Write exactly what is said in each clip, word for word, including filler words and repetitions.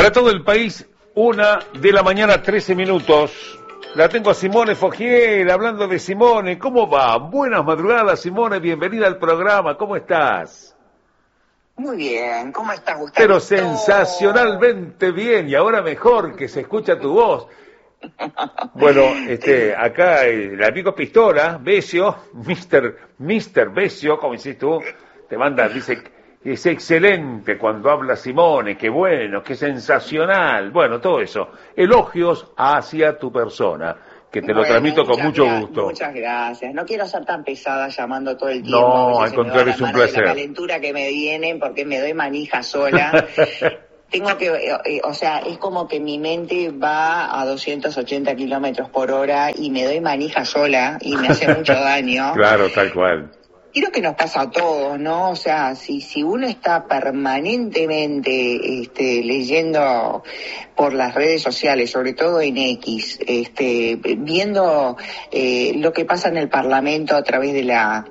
Para todo el país, una de la mañana, trece minutos. La tengo a Simone Fogiel, hablando de Simone. ¿Cómo va? Buenas madrugadas, Simone, bienvenida al programa. ¿Cómo estás? Muy bien, ¿cómo estás, Gustavo? Pero sensacionalmente bien, y ahora mejor que se escucha tu voz. Bueno, este, acá el amigo Pistola, Besio, mister mister Besio, como dices tú, te manda, dice, es excelente cuando habla Simone, qué bueno, qué sensacional, bueno, todo eso, elogios hacia tu persona, que te bueno, lo transmito con mucho gusto. Muchas gracias, no quiero ser tan pesada llamando todo el tiempo. No, al contrario, es un placer. La calentura que me vienen porque me doy manija sola. Tengo que, eh, o sea, es como que mi mente va a doscientos ochenta kilómetros por hora y me doy manija sola y me hace mucho daño. Claro, tal cual. Creo que nos pasa a todos, ¿no? O sea, si si uno está permanentemente este, leyendo por las redes sociales, sobre todo en X, este, viendo eh, lo que pasa en el Parlamento a través de la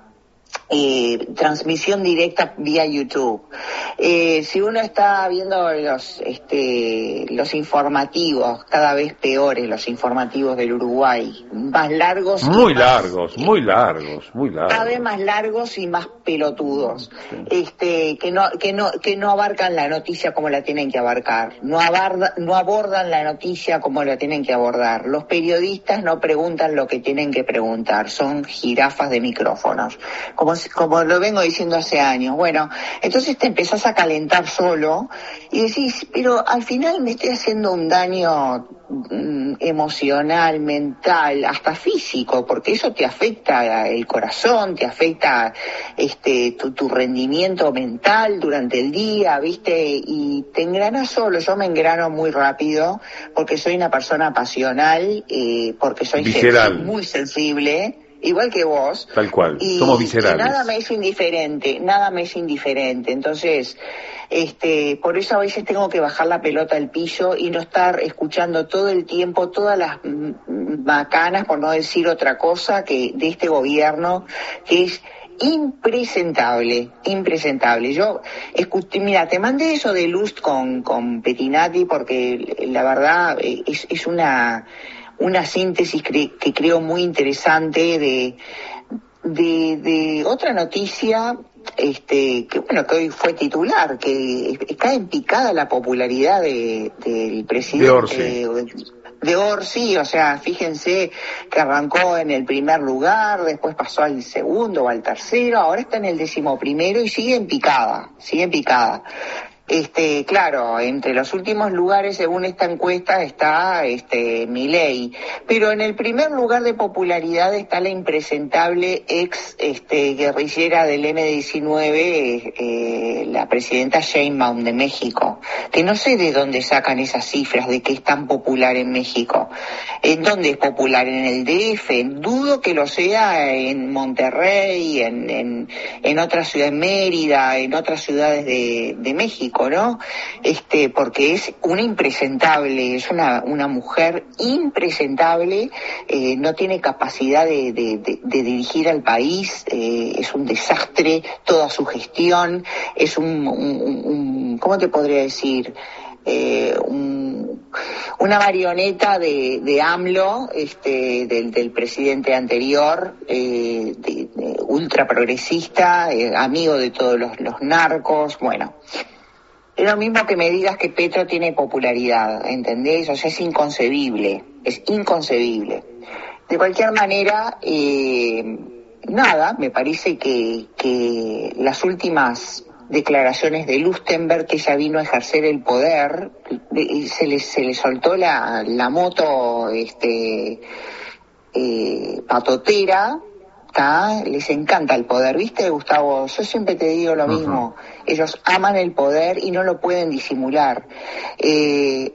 Eh, transmisión directa vía YouTube. Eh, si uno está viendo los este, los informativos, cada vez peores los informativos del Uruguay, más largos, muy más, largos, muy largos, muy largos, cada vez más largos y más pelotudos, sí. este, que no que no que no abarcan la noticia como la tienen que abarcar, no aborda, no abordan la noticia como la tienen que abordar. Los periodistas no preguntan lo que tienen que preguntar, son jirafas de micrófonos, como como lo vengo diciendo hace años. Bueno, entonces te empezás a calentar solo y decís, pero al final me estoy haciendo un daño mm, emocional, mental, hasta físico, porque eso te afecta el corazón, te afecta este tu, tu rendimiento mental durante el día, ¿viste? Y te engranas solo. Yo me engrano muy rápido porque soy una persona pasional, eh, porque soy visceral, muy sensible, igual que vos. Tal cual, y, somos viscerales. Y nada me es indiferente, nada me es indiferente. Entonces, este, por eso a veces tengo que bajar la pelota al piso y no estar escuchando todo el tiempo todas las macanas, por no decir otra cosa, que de este gobierno, que es impresentable, impresentable. Yo escuché, mira, te mandé eso de Lust con, con Pettinati porque la verdad es, es una... una síntesis cre- que creo muy interesante de, de, de otra noticia, este, que bueno, que hoy fue titular, que está en picada la popularidad de, del presidente. De Orsi. De, de Orsi, o sea, fíjense que arrancó en el primer lugar, después pasó al segundo o al tercero, ahora está en el décimo primero y sigue en picada, sigue en picada. Este, claro, entre los últimos lugares, según esta encuesta, está este Milei, pero en el primer lugar de popularidad está la impresentable ex este, guerrillera del eme diecinueve, eh, la presidenta Sheinbaum de México, que no sé de dónde sacan esas cifras de que es tan popular en México. ¿En dónde es popular? ¿En el de efe? Dudo que lo sea en Monterrey, en, en, en otra ciudad, en Mérida, en otras ciudades de, de México, ¿no? Este, porque es una impresentable, es una, una mujer impresentable, eh, no tiene capacidad de, de, de, de dirigir al país, eh, es un desastre toda su gestión, es un, un, un ¿cómo te podría decir? Eh, un, una marioneta de, de AMLO, este, del, del presidente anterior, eh, de, de ultra progresista, eh, amigo de todos los, los narcos, bueno. Es lo mismo que me digas que Petro tiene popularidad, ¿entendés? O sea, es inconcebible, es inconcebible. De cualquier manera, eh, nada, me parece que, que las últimas declaraciones de Lustenberg, que ella vino a ejercer el poder, se le, se le soltó la, la moto este, eh, patotera. ¿Tá? Les encanta el poder, ¿viste, Gustavo? Yo siempre te digo lo mismo. Uh-huh. Ellos aman el poder y no lo pueden disimular. Eh,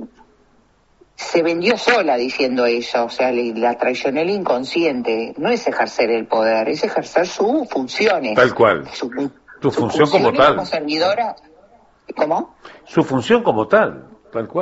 se vendió sola diciendo eso, o sea, le, la traicionó el inconsciente. No es ejercer el poder, es ejercer sus funciones. Tal cual. Su, tu función como tal. Como servidora. ¿Cómo? Su función como tal, tal cual.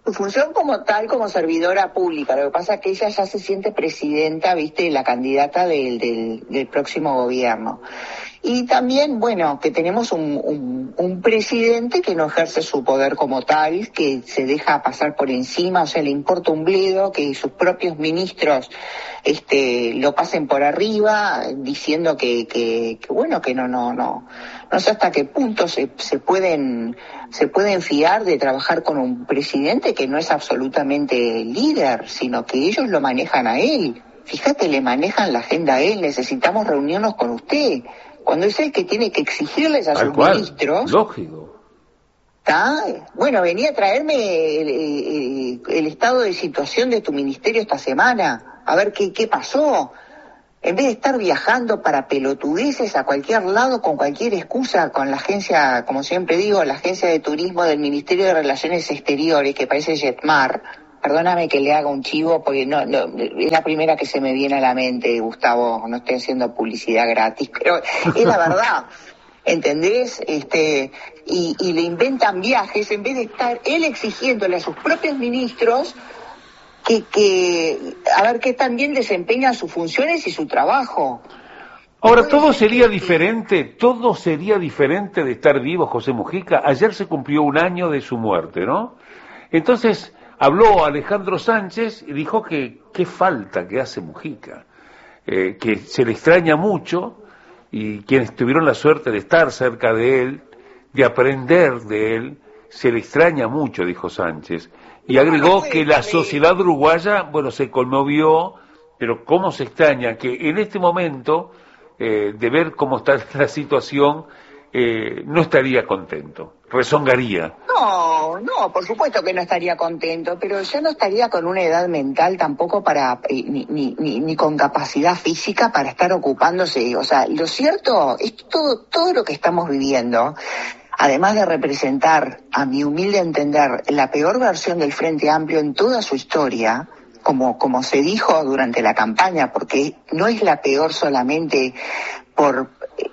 Su función como tal, como servidora pública. Lo que pasa es que ella ya se siente presidenta, viste, la candidata del, del, del próximo gobierno. Y también, bueno, que tenemos un, un, un presidente que no ejerce su poder como tal, que se deja pasar por encima, o sea, le importa un bledo, que sus propios ministros este, lo pasen por arriba, diciendo que, que, que bueno, que no, no, no, no sé hasta qué punto se, se pueden, se pueden fiar de trabajar con un presidente que no es absolutamente líder, sino que ellos lo manejan a él. Fíjate, le manejan la agenda a él, necesitamos reunirnos con usted. Cuando es el que tiene que exigirles a Tal sus cual. ministros. Lógico. ¿Está? Bueno, venía a traerme el, el, el estado de situación de tu ministerio esta semana, a ver qué, qué pasó. En vez de estar viajando para pelotudeces a cualquier lado con cualquier excusa, con la agencia, como siempre digo, la agencia de turismo del Ministerio de Relaciones Exteriores, que parece Jetmar. Perdóname que le haga un chivo porque no, no es la primera que se me viene a la mente, Gustavo, no estoy haciendo publicidad gratis, pero es la verdad, ¿entendés? Este, y, y le inventan viajes en vez de estar él exigiéndole a sus propios ministros que, que a ver qué tan bien desempeñan sus funciones y su trabajo. Ahora, todo sería diferente, todo sería diferente de estar vivo José Mujica. Ayer se cumplió un año de su muerte, ¿no? Entonces habló Alejandro Sánchez y dijo que qué falta que hace Mujica, eh, que se le extraña mucho, y quienes tuvieron la suerte de estar cerca de él, de aprender de él, se le extraña mucho, dijo Sánchez. Y agregó que la sociedad uruguaya, bueno, se conmovió, pero cómo se extraña que en este momento, eh, de ver cómo está la situación, eh, no estaría contento, rezongaría. No, no, por supuesto que no estaría contento, pero ya no estaría con una edad mental tampoco para, eh, ni, ni, ni, ni con capacidad física para estar ocupándose. O sea, lo cierto es que todo, todo lo que estamos viviendo, además de representar, a mi humilde entender, la peor versión del Frente Amplio en toda su historia, como, como se dijo durante la campaña, porque no es la peor solamente por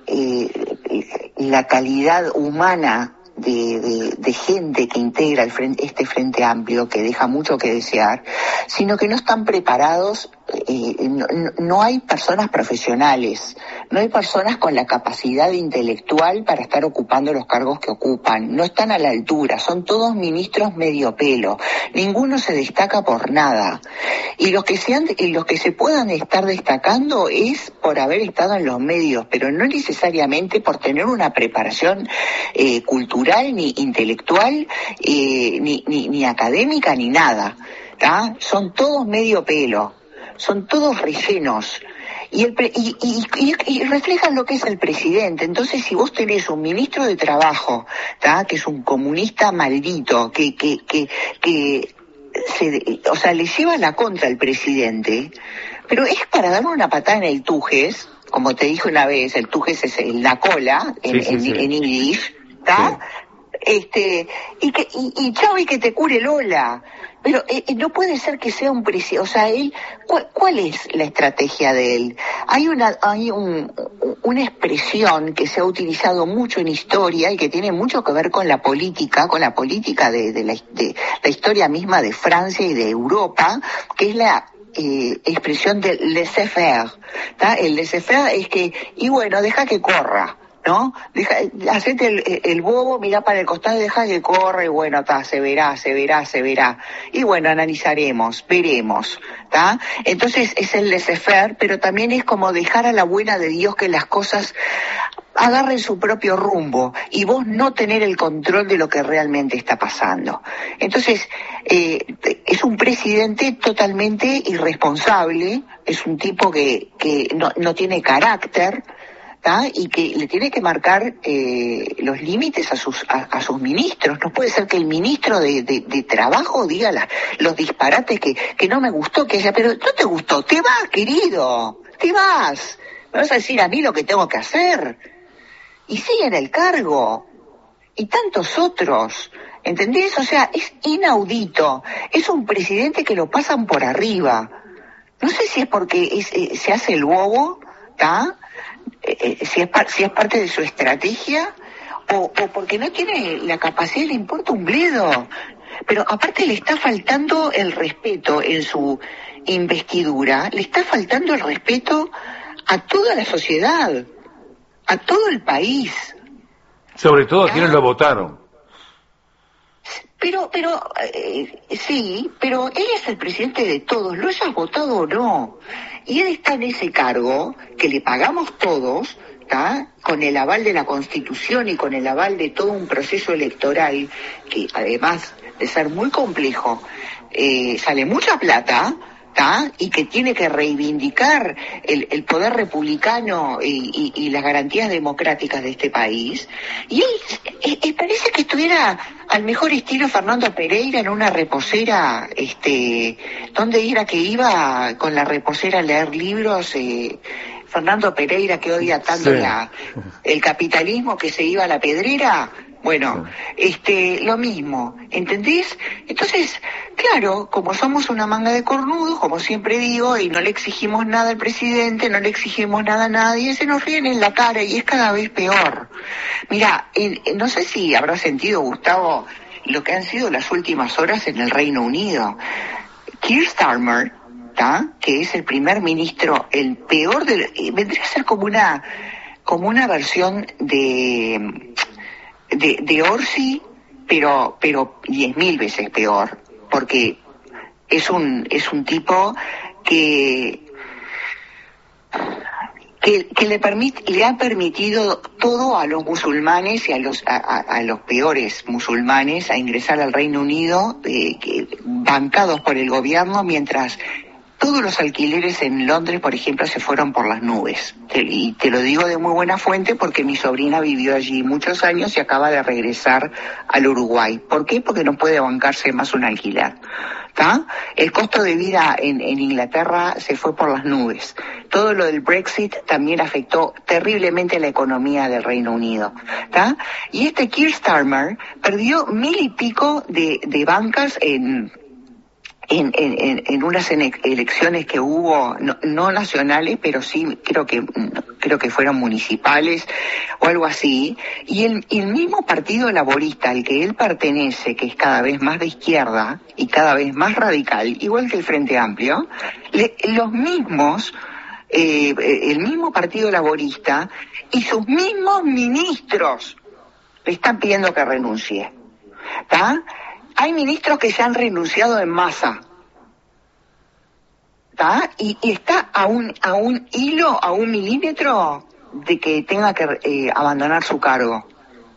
eh, la calidad humana de, de, de gente que integra el frente, este Frente Amplio, que deja mucho que desear, sino que no están preparados, eh, no, no hay personas profesionales, no hay personas con la capacidad intelectual para estar ocupando los cargos que ocupan, no están a la altura, son todos ministros medio pelo, ninguno se destaca por nada, y los que sean, y los que se puedan estar destacando es por haber estado en los medios, pero no necesariamente por tener una preparación eh, cultural ni intelectual, eh, ni, ni, ni académica, ni nada, ¿tá? Son todos medio pelo, son todos rellenos, y, el pre- y, y, y, y reflejan lo que es el presidente. Entonces, si vos tenés un ministro de Trabajo, ¿tá? Que es un comunista maldito, que, que, que, que se, o sea, le lleva la contra al presidente, pero es para darle una patada en el tujes, como te dije una vez, el tujes es el- la cola, en, Sí, sí, en, sí. en English, ¿tá? Sí. Este, y que, y, y chao, y que te cure Lola. Pero eh, no puede ser que sea un presidente, o sea, él, ¿cuál, ¿cuál es la estrategia de él? Hay una, hay un, una expresión que se ha utilizado mucho en historia y que tiene mucho que ver con la política, con la política de, de, la, de la historia misma de Francia y de Europa, que es la eh, expresión del laissez-faire, ¿tá? El laissez-faire es que, y bueno, deja que corra, ¿no? Deja, hacete el, el bobo, mirá para el costado y deja que corre, y bueno, está, se verá, se verá, se verá. Y bueno, analizaremos, veremos, ¿está? Entonces es el laissez-faire, pero también es como dejar a la buena de Dios que las cosas agarren su propio rumbo y vos no tener el control de lo que realmente está pasando. Entonces, eh, es un presidente totalmente irresponsable, es un tipo que, que no, no tiene carácter, ¿tá? Y que le tiene que marcar eh, los límites a sus a, a sus ministros. No puede ser que el ministro de, de, de Trabajo diga la, los disparates que, que no me gustó, que ella, pero no te gustó, te vas, querido, te vas. Me vas a decir a mí lo que tengo que hacer. Y sigue en el cargo. Y tantos otros. ¿Entendés? O sea, es inaudito. Es un presidente que lo pasan por arriba. No sé si es porque es, eh, se hace el bobo, ¿tá? Eh, si, es par- si es parte de su estrategia o, o porque no tiene la capacidad, le importa un bledo. pero aparte le está faltando el respeto en su investidura, le está faltando el respeto a toda la sociedad, a todo el país. Sobre todo a ¿Ah? quienes lo votaron. Pero, pero, eh, sí, pero él es el presidente de todos, lo hayas votado o no. Y él está en ese cargo que le pagamos todos, ¿tá? Con el aval de la Constitución y con el aval de todo un proceso electoral que, además de ser muy complejo, eh, sale mucha plata, ¿tá? Y que tiene que reivindicar el, el poder republicano y, y, y las garantías democráticas de este país. Y él eh, eh, parece que estuviera al mejor estilo Fernando Pereira en una reposera, este, ¿dónde era que iba con la reposera a leer libros? Eh, Fernando Pereira, que odia tanto sí. la, el capitalismo, que se iba a la pedrera. Bueno, este, lo mismo, ¿entendés? Entonces, claro, como somos una manga de cornudos, como siempre digo, y no le exigimos nada al presidente, no le exigimos nada a nadie, se nos ríen en la cara y es cada vez peor. Mira, eh, no sé si habrá sentido, Gustavo, lo que han sido las últimas horas en el Reino Unido. Keir Starmer, ¿tá? Que es el primer ministro, el peor del, eh, vendría a ser como una, como una versión de... De, de Orsi, pero pero diez mil veces peor, porque es un es un tipo que que, que le permite le ha permitido todo a los musulmanes y a los a, a, a los peores musulmanes a ingresar al Reino Unido, eh, que, bancados por el gobierno, mientras todos los alquileres en Londres, por ejemplo, se fueron por las nubes. Y te lo digo de muy buena fuente porque mi sobrina vivió allí muchos años y acaba de regresar al Uruguay. ¿Por qué? Porque no puede bancarse más un alquiler. ¿Tá? El costo de vida en, en Inglaterra se fue por las nubes. Todo lo del Brexit también afectó terriblemente la economía del Reino Unido. ¿Tá? Y este Keir Starmer perdió mil y pico de, de bancas en... En, en, en unas elecciones que hubo, no, no nacionales, pero sí creo que creo que fueron municipales o algo así, y el, el mismo Partido Laborista al que él pertenece, que es cada vez más de izquierda y cada vez más radical, igual que el Frente Amplio, le, los mismos, eh, el mismo Partido Laborista y sus mismos ministros le están pidiendo que renuncie. ¿Tá? Hay ministros que se han renunciado en masa, ¿tá? Y, y está a un, a un hilo, a un milímetro de que tenga que eh, abandonar su cargo,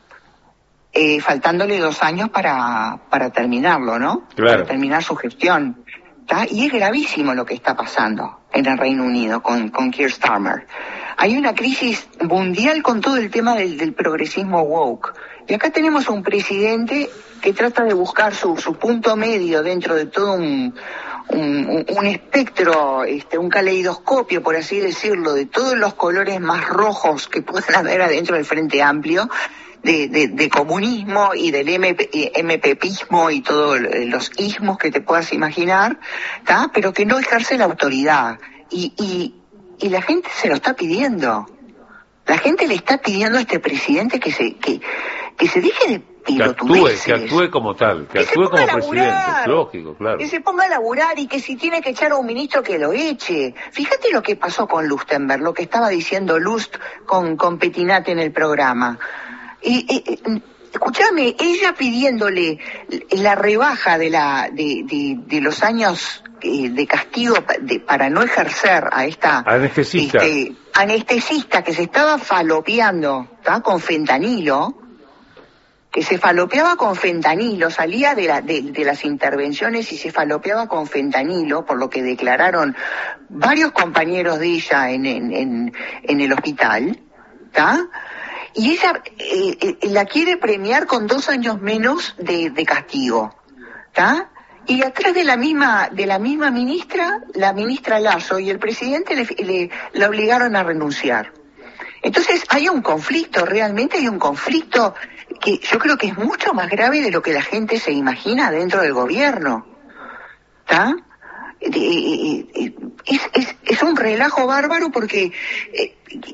eh, faltándole dos años para, para terminarlo, ¿no? Claro. Para terminar su gestión, ¿tá? Y es gravísimo lo que está pasando en el Reino Unido con, con Keir Starmer. Hay una crisis mundial con todo el tema del, del progresismo woke. Y acá tenemos un presidente que trata de buscar su, su punto medio dentro de todo un, un, un espectro, este, un caleidoscopio, por así decirlo, de todos los colores más rojos que puedan haber adentro del Frente Amplio, de, de, de comunismo y del MPPismo y todos los ismos que te puedas imaginar, ¿tá? Pero que no ejerce la autoridad. Y, y, y la gente se lo está pidiendo. La gente le está pidiendo a este presidente que se que, que se deje de pilotudeces. Que actúe, que actúe como tal, que, que actúe como presidente, lógico, claro. Que se ponga a laburar y que si tiene que echar a un ministro que lo eche. Fíjate lo que pasó con Lustenberg, lo que estaba diciendo Lust con, con Petinati en el programa. Y, y, escúchame, ella pidiéndole la rebaja de la de, de, de los años de castigo de, para no ejercer a esta anestesista, este, anestesista que se estaba falopeando, ¿tá? Con fentanilo, que se falopeaba con fentanilo, salía de, la, de, de las intervenciones y se falopeaba con fentanilo, por lo que declararon varios compañeros de ella en, en, en, en el hospital, ¿tá? Y ella eh, eh, la quiere premiar con dos años menos de, de castigo, ¿tá? Y atrás de la misma de la misma ministra, la ministra Lasso y el presidente le, le, le obligaron a renunciar. Entonces hay un conflicto, realmente hay un conflicto que yo creo que es mucho más grave de lo que la gente se imagina dentro del gobierno. ¿Está? Es, es, es un relajo bárbaro porque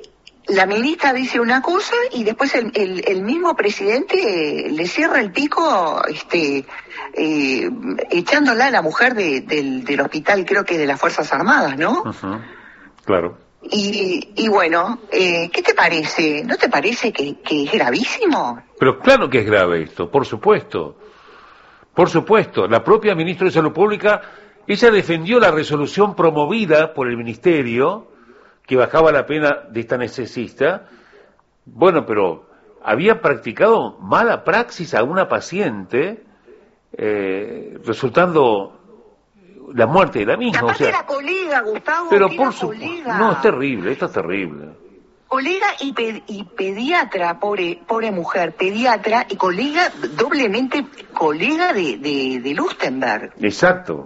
la ministra dice una cosa y después el, el, el mismo presidente le cierra el pico, este, eh, echándola a la mujer de, del, del hospital, creo que de las Fuerzas Armadas, ¿no? Uh-huh. Claro. Y, y bueno, eh, ¿qué te parece? ¿No te parece que, que es gravísimo? Pero claro que es grave esto, por supuesto. Por supuesto, la propia ministra de Salud Pública, ella defendió la resolución promovida por el Ministerio, que bajaba la pena de esta necesista. Bueno, pero había practicado mala praxis a una paciente, eh, resultando la muerte de la misma. Aparte o sea, era colega, Gustavo, pero que por era su... colega. No, es terrible, esto es terrible. Colega y, pe y pediatra, pobre pobre mujer, pediatra y colega, doblemente colega de, de, de Lustenberg. Exacto.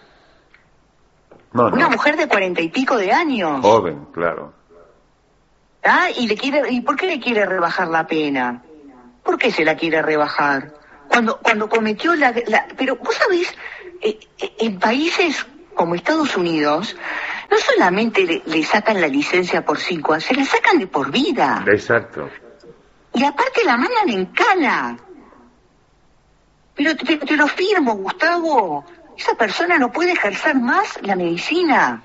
No, Una no. mujer de cuarenta y pico de años. Joven, claro. ¿Ah? ¿Y, le quiere, ¿Y por qué le quiere rebajar la pena? ¿Por qué se la quiere rebajar? Cuando, cuando cometió la... la pero vos sabés, eh, eh, en países como Estados Unidos, no solamente le, le sacan la licencia por cinco años, se la sacan de por vida. Exacto. Y aparte la mandan en cana. Pero te, te lo firmo, Gustavo. Esa persona no puede ejercer más la medicina.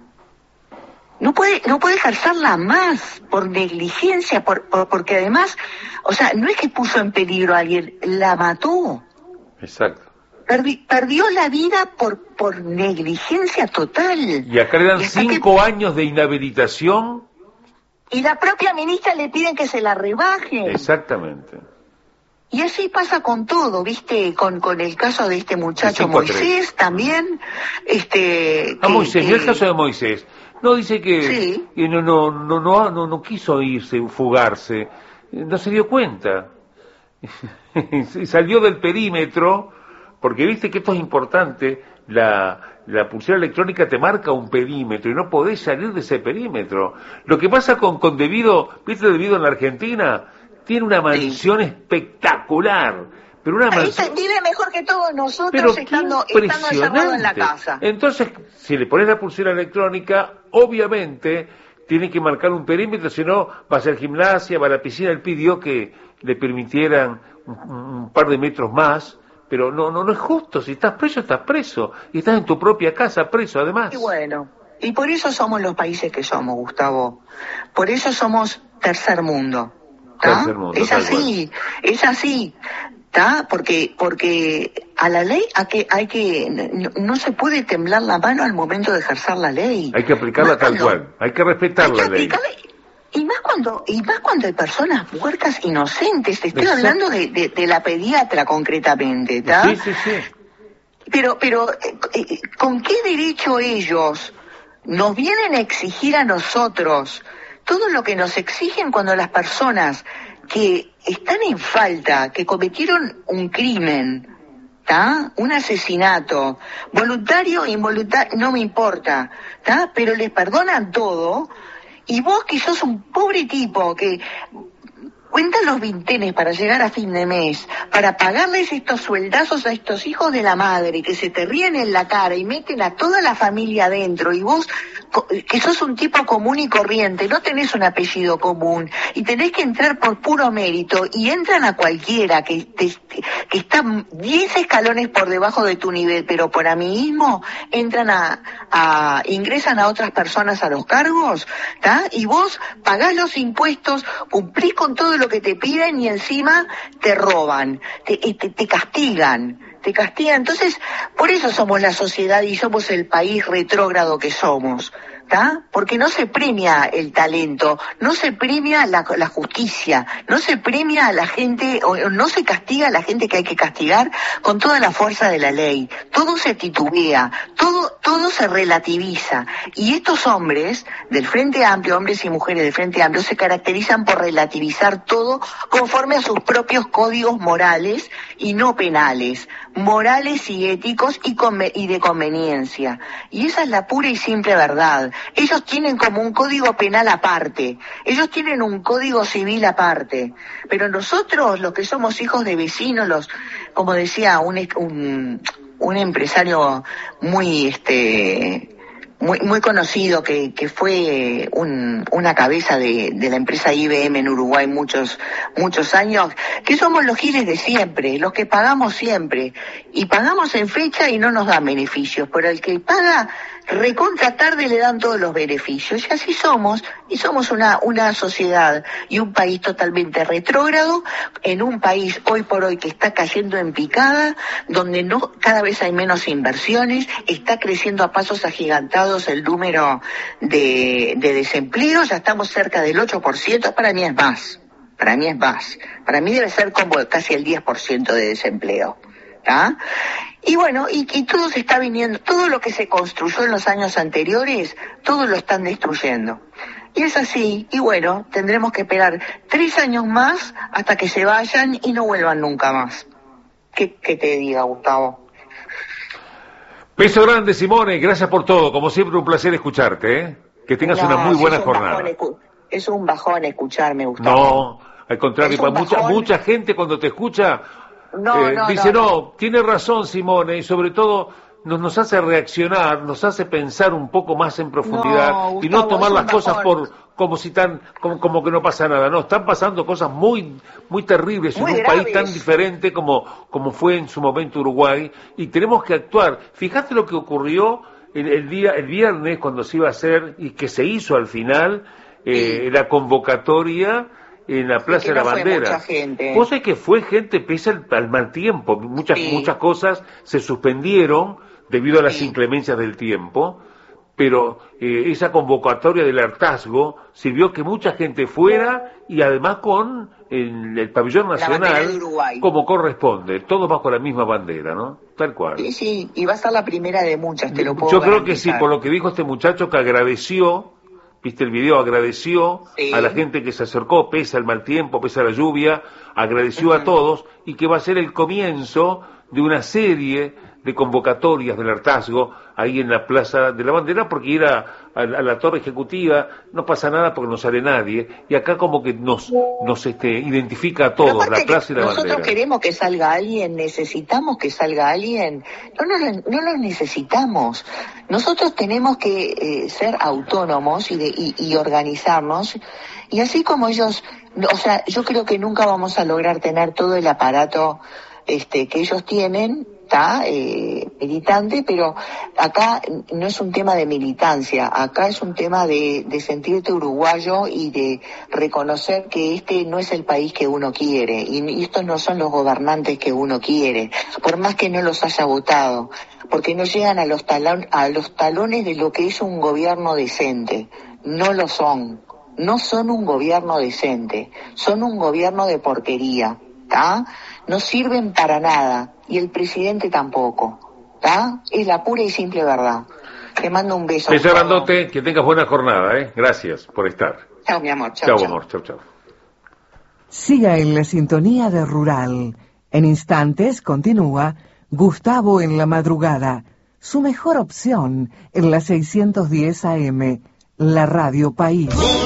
No puede, no puede ejercerla más por negligencia, por, por, porque además, o sea, no es que puso en peligro a alguien, la mató. Exacto. Perdi, perdió la vida por, por negligencia total. Y acá le dan y cinco que, años de inhabilitación. Y la propia ministra le piden que se la rebaje. Exactamente. Y así pasa con todo, ¿viste? Con, con el caso de este muchacho Moisés también. Este, a que, Moisés, que... el caso de Moisés. No, dice que, sí. que no, no, no, no, no, no quiso irse, fugarse. No se dio cuenta. Salió del perímetro, porque viste que esto es importante. La, la pulsera electrónica te marca un perímetro y no podés salir de ese perímetro. Lo que pasa con, con Debido, ¿viste Debido en la Argentina? Tiene una mansión sí. espectacular, pero una mansión... Vive mejor que todos nosotros pero estando, estando encerrado en la casa. Entonces, si le pones la pulsera electrónica, obviamente tiene que marcar un perímetro, si no va a hacer gimnasia, va a la piscina. Él pidió que le permitieran un, un par de metros más, pero no, no, no es justo. Si estás preso, estás preso, y estás en tu propia casa preso, además. Y bueno, y por eso somos los países que somos, Gustavo. Por eso somos tercer mundo. Tercer mundo, es así, es así, ¿tá? Porque, porque a la ley hay que, hay que no, no se puede temblar la mano al momento de ejercer la ley. Hay que aplicarla más tal cuando, cual, hay que respetar hay la que ley. Y más cuando, y más cuando hay personas muertas inocentes. Te estoy Exacto. hablando de, de, de la pediatra concretamente, ¿tá? Sí, sí, sí. Pero, pero, eh, ¿con qué derecho ellos nos vienen a exigir a nosotros todo lo que nos exigen cuando las personas que están en falta, que cometieron un crimen, ¿tá? Un asesinato, voluntario, involuntario, no me importa, ¿tá? Pero les perdonan todo, y vos que sos un pobre tipo que cuenta los vintenes para llegar a fin de mes, para pagarles estos sueldazos a estos hijos de la madre que se te ríen en la cara y meten a toda la familia adentro, y vos que sos un tipo común y corriente, no tenés un apellido común y tenés que entrar por puro mérito, y entran a cualquiera que, te, que está diez escalones por debajo de tu nivel, pero por amiguismo entran a, a ingresan a otras personas a los cargos, ¿tá? Y vos pagás los impuestos, cumplís con todo lo que te piden y encima te roban, te, te, te castigan. te castiga. Entonces, por eso somos la sociedad y somos el país retrógrado que somos, ¿tá? Porque no se premia el talento, no se premia la, la justicia, no se premia a la gente, o no se castiga a la gente que hay que castigar con toda la fuerza de la ley. Todo se titubea, todo, todo se relativiza. Y estos hombres del Frente Amplio, hombres y mujeres del Frente Amplio, se caracterizan por relativizar todo conforme a sus propios códigos morales y no penales, morales y éticos y, conve- y de conveniencia. Y esa es la pura y simple verdad. Ellos tienen como un código penal aparte, ellos tienen un código civil aparte, pero nosotros, los que somos hijos de vecinos, los, como decía un, un, un empresario muy, este, muy muy conocido, que, que fue un, una cabeza de, de la empresa I B M en Uruguay muchos muchos años, que somos los giles de siempre, los que pagamos siempre, y pagamos en fecha y no nos dan beneficios, pero el que paga recontra tarde le dan todos los beneficios, y así somos, y somos una, una sociedad y un país totalmente retrógrado, en un país hoy por hoy que está cayendo en picada, donde no cada vez hay menos inversiones, está creciendo a pasos agigantados el número de, de desempleo, ya estamos cerca del ocho por ciento, para mí es más, para mí es más, para mí debe ser como casi el diez por ciento de desempleo, ¿tá? Y bueno, y, y todo se está viniendo, todo lo que se construyó en los años anteriores, todo lo están destruyendo. Y es así, y bueno, tendremos que esperar tres años más hasta que se vayan y no vuelvan nunca más. ¿Qué, qué te diga, Gustavo? Beso grande, Simone, gracias por todo, como siempre un placer escucharte, ¿eh? Que tengas no, una muy buena es jornada. Bajón, es un bajón escucharme, Gustavo. No, al contrario, para mucha, mucha gente cuando te escucha... No, eh, no, dice, no, no, no, tiene razón Simone, y sobre todo nos, nos hace reaccionar, nos hace pensar un poco más en profundidad, no, Gustavo, y no tomar las cosas por como si tan como, como que no pasa nada. No, están pasando cosas muy muy terribles muy en un graves. País tan diferente como, como fue en su momento Uruguay, y tenemos que actuar. Fíjate lo que ocurrió el, el día el viernes cuando se iba a hacer, y que se hizo al final, eh, sí. la convocatoria en la Plaza de la Bandera. Vos sabés que fue gente pese al, al mal tiempo, muchas sí. muchas cosas se suspendieron debido a las sí. inclemencias del tiempo, pero eh, esa convocatoria del hartazgo sirvió que mucha gente fuera, y además con el, el pabellón nacional como corresponde, todos bajo la misma bandera, ¿no? Tal cual. Sí, sí, y va a ser la primera de muchas, te lo puedo Yo creo garantizar. Que sí, por lo que dijo este muchacho que agradeció, viste el video, agradeció sí. a la gente que se acercó, pese al mal tiempo, pese a la lluvia, agradeció uh-huh. a todos, y que va a ser el comienzo de una serie de convocatorias del hartazgo ahí en la Plaza de la Bandera, porque ir a, a, a la Torre Ejecutiva no pasa nada porque no sale nadie, y acá como que nos nos este identifica a todos, la Plaza y la nosotros Bandera. Nosotros queremos que salga alguien, necesitamos que salga alguien, no nos no lo necesitamos. Nosotros tenemos que eh, ser autónomos y, de, y, y organizarnos, y así como ellos, o sea, yo creo que nunca vamos a lograr tener todo el aparato este que ellos tienen, está eh, militante, pero acá no es un tema de militancia, acá es un tema de, de sentirte uruguayo y de reconocer que este no es el país que uno quiere, y, y estos no son los gobernantes que uno quiere, por más que no los haya votado, porque no llegan a los, talon, a los talones de lo que es un gobierno decente, no lo son, no son un gobierno decente, son un gobierno de porquería, ¿tá? No sirven para nada, y el presidente tampoco, ¿tá? Es la pura y simple verdad. Te mando un beso. Beso grandote, que tengas buena jornada, ¿eh? Gracias por estar. Chao, mi amor. Chao, chao, amor. Chao, chao. Siga en la sintonía de Rural. En instantes continúa Gustavo en la madrugada, su mejor opción en la seiscientos diez A M, la Radio País.